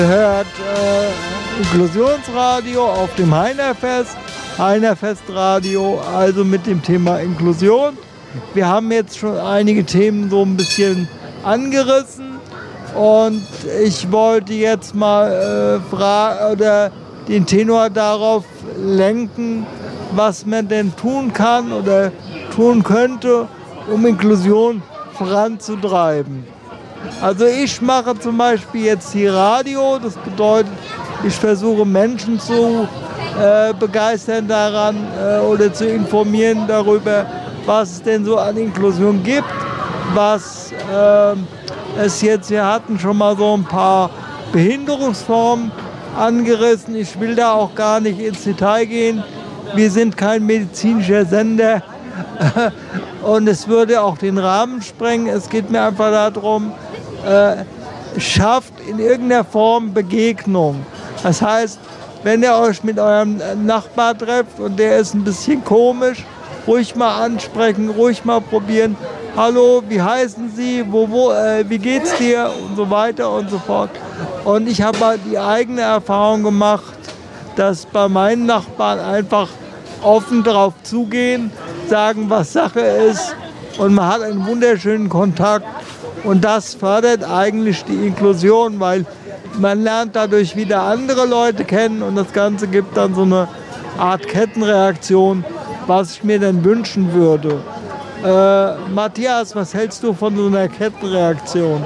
Hört Inklusionsradio auf dem Heinerfest, Heinerfestradio, also mit dem Thema Inklusion. Wir haben jetzt schon einige Themen so ein bisschen angerissen und ich wollte jetzt mal den Tenor darauf lenken, was man denn tun kann oder tun könnte, um Inklusion voranzutreiben. Also ich mache zum Beispiel jetzt hier Radio, das bedeutet, ich versuche Menschen zu begeistern daran oder zu informieren darüber, was es denn so an Inklusion gibt, was wir hatten schon mal so ein paar Behinderungsformen angerissen. Ich will da auch gar nicht ins Detail gehen. Wir sind kein medizinischer Sender und es würde auch den Rahmen sprengen. Es geht mir einfach darum, schafft in irgendeiner Form Begegnung. Das heißt, wenn ihr euch mit eurem Nachbar trefft und der ist ein bisschen komisch, ruhig mal ansprechen, ruhig mal probieren. Hallo, wie heißen Sie? Wie geht's dir? Und so weiter und so fort. Und ich habe halt die eigene Erfahrung gemacht, dass bei meinen Nachbarn einfach offen drauf zugehen, sagen, was Sache ist und man hat einen wunderschönen Kontakt und das fördert eigentlich die Inklusion, weil man lernt dadurch wieder andere Leute kennen und das Ganze gibt dann so eine Art Kettenreaktion, was ich mir denn wünschen würde. Matthias, was hältst du von so einer Kettenreaktion?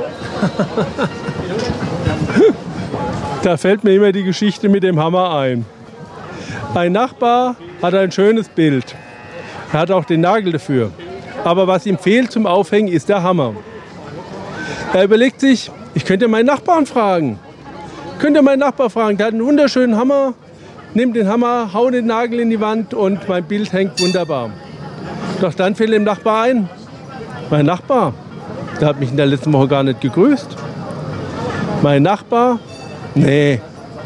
Da fällt mir immer die Geschichte mit dem Hammer ein. Ein Nachbar hat ein schönes Bild. Er hat auch den Nagel dafür. Aber was ihm fehlt zum Aufhängen, ist der Hammer. Er überlegt sich, ich könnte meinen Nachbarn fragen. Der hat einen wunderschönen Hammer, nimmt den Hammer, haut den Nagel in die Wand und mein Bild hängt wunderbar. Doch dann fällt dem Nachbar ein, mein Nachbar, der hat mich in der letzten Woche gar nicht gegrüßt. Mein Nachbar, nee.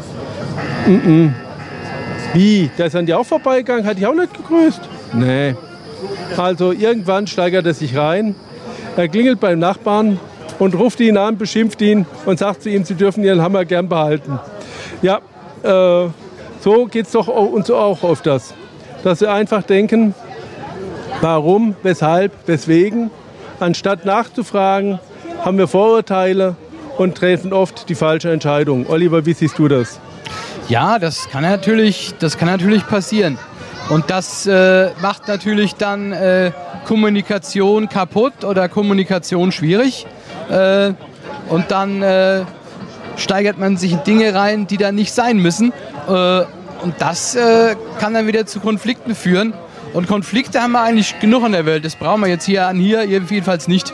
Wie, der ist an dir auch vorbeigegangen, hat dich auch nicht gegrüßt? Nee. Also irgendwann steigert er sich rein, er klingelt beim Nachbarn und ruft ihn an, beschimpft ihn und sagt zu ihm, sie dürfen ihren Hammer gern behalten. Ja, so geht es doch uns auch öfters, dass wir einfach denken, warum, weshalb, weswegen, anstatt nachzufragen, haben wir Vorurteile und treffen oft die falsche Entscheidung. Oliver, wie siehst du das? Ja, das kann natürlich passieren. Und das macht natürlich dann Kommunikation kaputt oder Kommunikation schwierig. Und dann steigert man sich in Dinge rein, die da nicht sein müssen. Und das kann dann wieder zu Konflikten führen. Und Konflikte haben wir eigentlich genug in der Welt. Das brauchen wir jetzt hier jedenfalls nicht.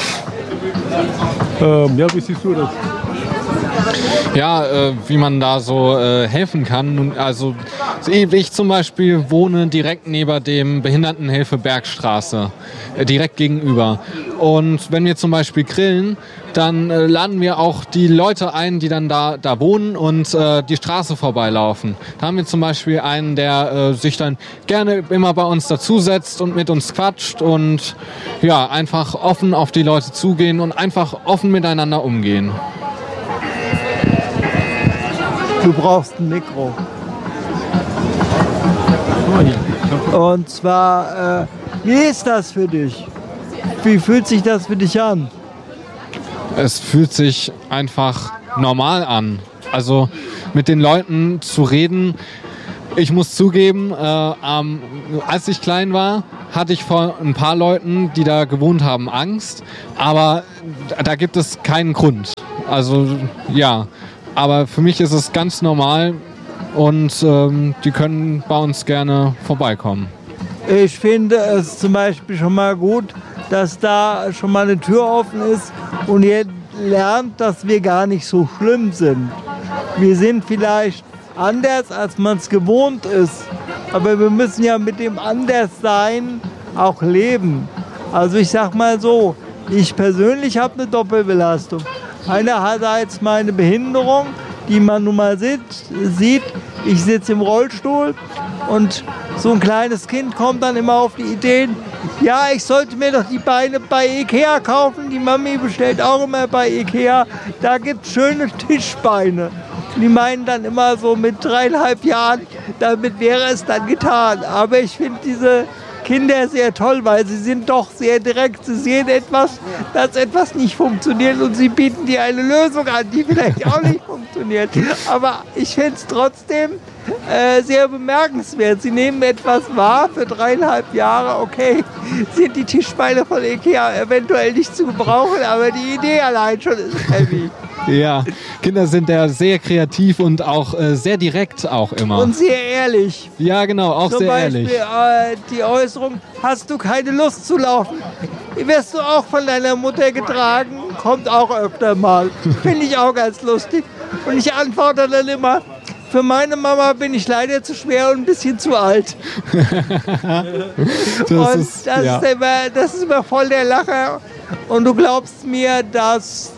Ja, wie siehst du das? Ja, wie man da so helfen kann. Also ich zum Beispiel wohne direkt neben dem Behindertenhilfe Bergstraße, direkt gegenüber. Und wenn wir zum Beispiel grillen, dann laden wir auch die Leute ein, die dann da wohnen und die Straße vorbeilaufen. Da haben wir zum Beispiel einen, der sich dann gerne immer bei uns dazusetzt und mit uns quatscht und ja, einfach offen auf die Leute zugehen und einfach offen miteinander umgehen. Du brauchst ein Mikro. Und zwar, wie ist das für dich? Wie fühlt sich das für dich an? Es fühlt sich einfach normal an. Also mit den Leuten zu reden. Ich muss zugeben, als ich klein war, hatte ich vor ein paar Leuten, die da gewohnt haben, Angst. Aber da gibt es keinen Grund. Also ja, aber für mich ist es ganz normal und die können bei uns gerne vorbeikommen. Ich finde es zum Beispiel schon mal gut, dass da schon mal eine Tür offen ist und ihr lernt, dass wir gar nicht so schlimm sind. Wir sind vielleicht anders, als man es gewohnt ist, aber wir müssen ja mit dem Anderssein auch leben. Also ich sag mal so, ich persönlich habe eine Doppelbelastung. Einerseits meine Behinderung, die man nun mal sieht. Ich sitze im Rollstuhl und So ein kleines Kind kommt dann immer auf die Ideen, ja, ich sollte mir doch die Beine bei Ikea kaufen. Die Mami bestellt auch immer bei Ikea. Da gibt es schöne Tischbeine. Und die meinen dann immer so mit 3,5 Jahren, damit wäre es dann getan. Aber ich finde diese Kinder sehr toll, weil sie sind doch sehr direkt. Sie sehen etwas, dass etwas nicht funktioniert und sie bieten dir eine Lösung an, die vielleicht auch nicht funktioniert. Aber ich finde es trotzdem sehr bemerkenswert. Sie nehmen etwas wahr für 3,5 Jahre. Okay, sind die Tischbeine von Ikea eventuell nicht zu gebrauchen, aber die Idee allein schon ist heavy. Ja, Kinder sind ja sehr kreativ und auch sehr direkt auch immer. Und sehr ehrlich. Ja, genau, auch Zum sehr Beispiel, ehrlich. Die Äußerung, hast du keine Lust zu laufen? Wirst du auch von deiner Mutter getragen? Kommt auch öfter mal. Finde ich auch ganz lustig. Und ich antworte dann immer, für meine Mama bin ich leider zu schwer und ein bisschen zu alt. Das ist immer voll der Lacher. Und du glaubst mir, dass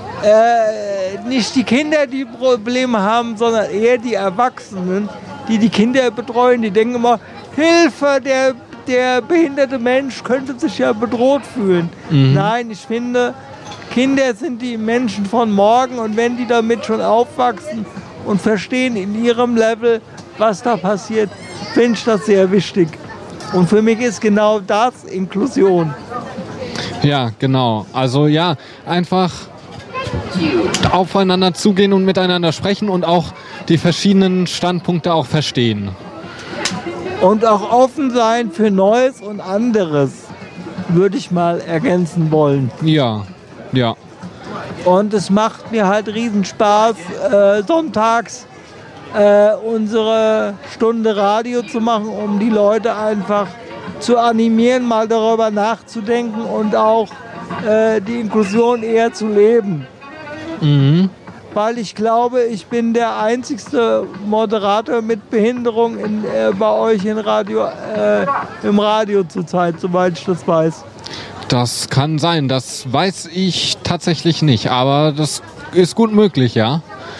nicht die Kinder die Probleme haben, sondern eher die Erwachsenen, die die Kinder betreuen. Die denken immer, Hilfe, der behinderte Mensch könnte sich ja bedroht fühlen. Nein, ich finde, Kinder sind die Menschen von morgen und wenn die damit schon aufwachsen und verstehen in ihrem Level, was da passiert, finde ich das sehr wichtig. Und für mich ist genau das Inklusion. Ja, genau. Also ja, einfach aufeinander zugehen und miteinander sprechen und auch die verschiedenen Standpunkte auch verstehen. Und auch offen sein für Neues und anderes, würde ich mal ergänzen wollen. Ja, ja. Und es macht mir halt Riesenspaß, sonntags unsere Stunde Radio zu machen, um die Leute einfach zu animieren, mal darüber nachzudenken und auch die Inklusion eher zu leben. Weil ich glaube, ich bin der einzigste Moderator mit Behinderung bei euch im Radio zurzeit, soweit ich das weiß. Das kann sein, das weiß ich tatsächlich nicht, aber das ist gut möglich, ja.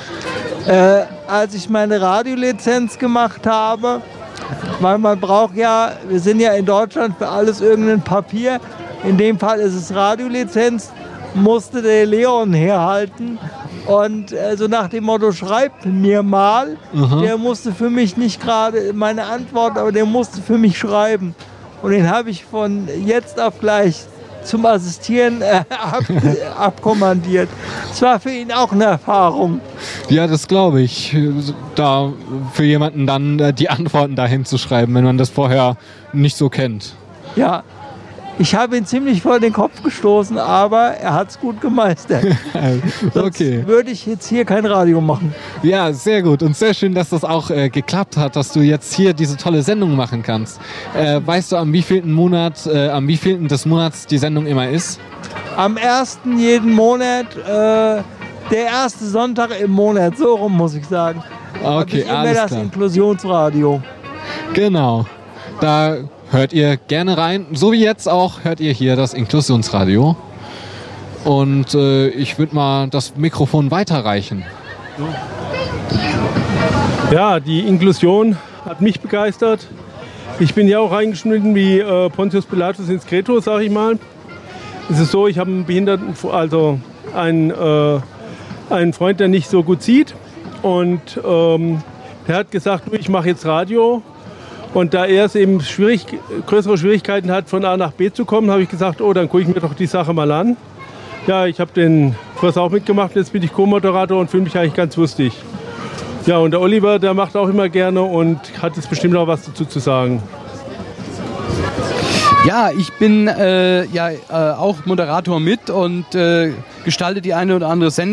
Als ich meine Radiolizenz gemacht habe, weil man braucht ja, wir sind ja in Deutschland für alles irgendein Papier, in dem Fall ist es Radiolizenz, musste der Leon herhalten und so nach dem Motto, schreibt mir mal, der musste für mich nicht gerade meine Antwort, aber der musste für mich schreiben und den habe ich von jetzt auf gleich zum Assistieren abkommandiert. Es war für ihn auch eine Erfahrung. Ja, das glaube ich. Da für jemanden dann die Antworten dahin zu schreiben, wenn man das vorher nicht so kennt. Ja, ich habe ihn ziemlich vor den Kopf gestoßen, aber er hat es gut gemeistert. Okay. Sonst würde ich jetzt hier kein Radio machen. Ja, sehr gut und sehr schön, dass das auch geklappt hat, dass du jetzt hier diese tolle Sendung machen kannst. Weißt du, am wievielten des Monats die Sendung immer ist? Am 1. jeden Monat, der erste Sonntag im Monat, so rum muss ich sagen. Okay, immer alles das klar. Inklusionsradio. Genau, da hört ihr gerne rein. So wie jetzt auch hört ihr hier das Inklusionsradio. Und ich würde mal das Mikrofon weiterreichen. Ja, die Inklusion hat mich begeistert. Ich bin ja auch reingeschnitten wie Pontius Pilatus ins Kreto, sag ich mal. Es ist so, ich habe einen Behinderten, also einen Freund, der nicht so gut sieht. Und der hat gesagt, du, ich mache jetzt Radio. Und da er es eben größere Schwierigkeiten hat, von A nach B zu kommen, habe ich gesagt, oh, dann gucke ich mir doch die Sache mal an. Ja, ich habe den Kurs auch mitgemacht, jetzt bin ich Co-Moderator und fühle mich eigentlich ganz lustig. Ja, und der Oliver, der macht auch immer gerne und hat jetzt bestimmt auch was dazu zu sagen. Ja, ich bin auch Moderator mit und gestalte die eine oder andere Sendung.